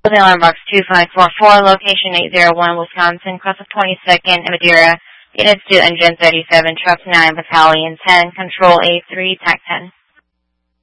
With alarm box 2544, location 801, Wisconsin, cross of 22nd and Madeira. Units to Engine 37, Truck 9, Battalion 10, Control A3, TAC 10.